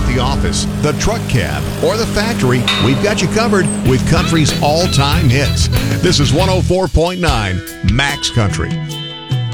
at the office, the truck cab, or the factory, we've got you covered with country's all-time hits. This is 104.9 Max Country.